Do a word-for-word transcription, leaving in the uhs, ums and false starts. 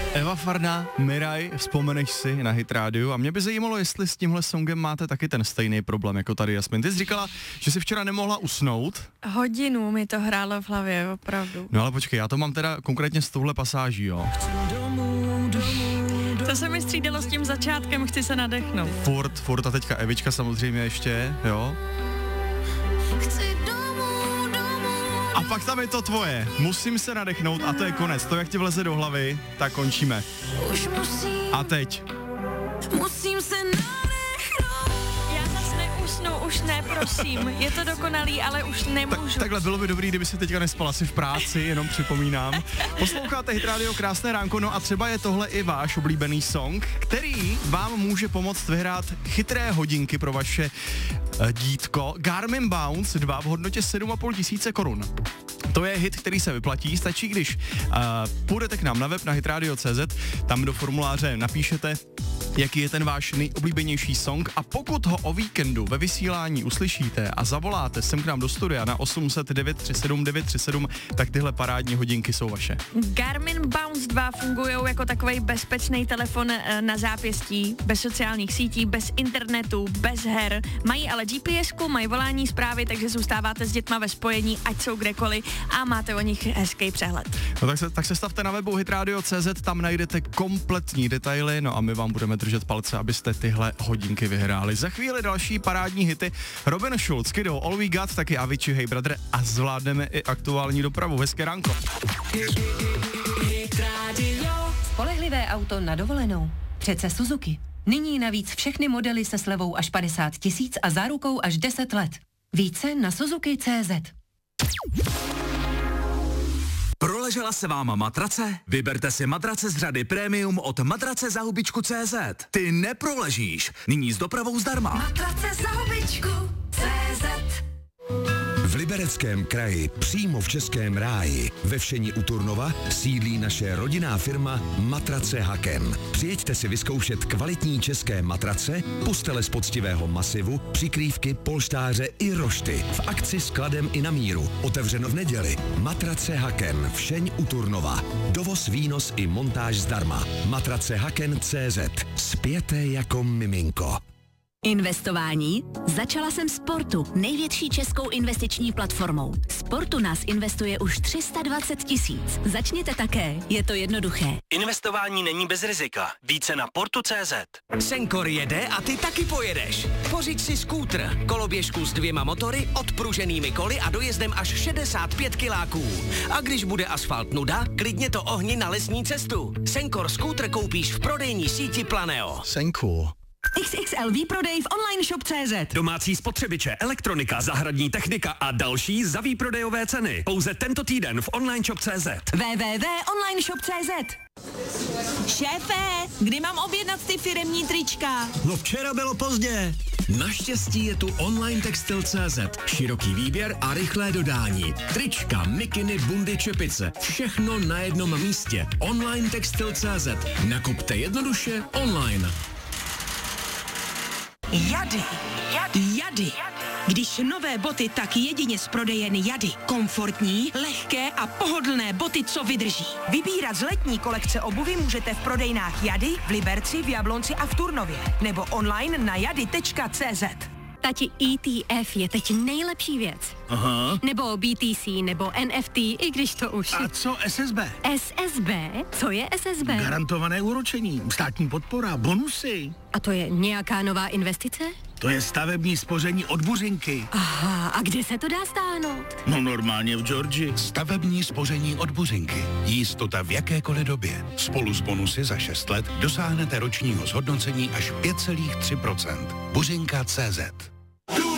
Eva Farná, Miraj, vzpomeneš si na Hit Radio a mě by zajímalo, jestli s tímhle songem máte taky ten stejný problém jako tady Jasmin. Ty jsi říkala, že jsi včera nemohla usnout. Hodinu mi to hrálo v hlavě, opravdu. No ale počkej, já to mám teda konkrétně s touhle pasáží, jo. To se mi střídalo s tím začátkem, chci se nadechnout. Furt, furt a teďka Evička samozřejmě ještě, jo. A pak tam je to tvoje, musím se nadechnout a to je konec. To, jak ti vleze do hlavy, tak končíme. A teď. Musím se nadechnout. Já zase neusnu, už ne, prosím. Je to dokonalý, ale už nemůžu. Tak, takhle bylo by dobrý, kdyby si teďka nespala si v práci, jenom připomínám. Posloucháte Hit Radio, krásné ránko, no a třeba je tohle i váš oblíbený song, který vám může pomoct vyhrát chytré hodinky pro vaše uh, dítko. Garmin Bounce dva v hodnotě sedm a půl tisíce korun. To je hit, který se vyplatí, stačí, když uh, půjdete k nám na web na hitradio tečka cé zet, tam do formuláře napíšete, jaký je ten váš nejoblíbenější song a pokud ho o víkendu ve vysílání uslyšíte a zavoláte sem k nám do studia na osm set devět tři sedm devět tři sedm, tak tyhle parádní hodinky jsou vaše. Garmin Bounce dva fungují jako takovej bezpečný telefon na zápěstí, bez sociálních sítí, bez internetu, bez her. Mají ale G P S ku, mají volání zprávy, takže zůstáváte s dětma ve spojení, ať jsou kdekoliv a máte o nich hezký přehled. No tak se, tak se stavte na webu hitradio tečka cé zet, tam najdete kompletní detaily, no a my vám budeme držet palce, abyste tyhle hodinky vyhráli. Za chvíli další parádní hity. Robin Schulz, Kiddo, All We Got, taky Avicii, Hey Brother a zvládneme i aktuální dopravu. Hezké ránko. Spolehlivé auto na dovolenou. Přece Suzuki. Nyní navíc všechny modely se slevou až padesát tisíc a zárukou až deset let. Více na Suzuki tečka cé zet. Proležela se vám matrace? Vyberte si matrace z řady Premium od matrace za hubičku tečka cé zet. Ty neproležíš. Nyní s dopravou zdarma. Matrace za hubičku tečka cé zet. V Libereckém kraji, přímo v Českém ráji, ve Všeni u Turnova, sídlí naše rodinná firma Matrace Haken. Přijeďte si vyzkoušet kvalitní české matrace, postele z poctivého masivu, přikrývky, polštáře i rošty. V akci s kladem i na míru. Otevřeno v neděli. Matrace Haken, Všeň u Turnova. Dovoz, výnos i montáž zdarma. Matrace Haken tečka cé zet. Spěte jako miminko. Investování? Začala jsem Sportu, největší českou investiční platformou. Sportu nás investuje už tři sta dvacet tisíc. Začněte také, je to jednoduché. Investování není bez rizika. Více na portu tečka cé zet. Senkor jede a ty taky pojedeš. Pořiď si skútr, koloběžku s dvěma motory, odpruženými koly a dojezdem až šedesát pět kiláků. A když bude asfalt nuda, klidně to ohni na lesní cestu. Senkor skútr koupíš v prodejní síti Planeo. Senkor. X X L výprodej v online shop tečka cé zet. Domácí spotřebiče, elektronika, zahradní technika a další za výprodejové ceny. Pouze tento týden v online shop tečka cé zet. w w w tečka online shop tečka cé zet. Šéfe, kdy mám objednat ty firemní trička? No včera bylo pozdě. Naštěstí je tu online textil tečka cé zet. Široký výběr a rychlé dodání. Trička, mikiny, bundy, čepice. Všechno na jednom místě. online textil tečka cé zet. Nakupte jednoduše online. Jady. Jady. Když nové boty, tak jedině z prodejen Jady. Komfortní, lehké a pohodlné boty, co vydrží. Vybírat z letní kolekce obuvy můžete v prodejnách Jady, v Liberci, v Jablonci a v Turnově. Nebo online na jady tečka cé zet. Tati, E T F je teď nejlepší věc. Aha. Nebo B T C, nebo N F T, i když to už... A co S S B? S S B? Co je S S B? Garantované úročení, státní podpora, bonusy. A to je nějaká nová investice? To je stavební spoření od Buřinky. Aha, a kde se to dá stáhnout? No normálně v Georgii. Stavební spoření od Buřinky. Jistota v jakékoliv době. Spolu s bonusy za šest let dosáhnete ročního zhodnocení až pět celá tři procenta. Buřinka tečka cé zet.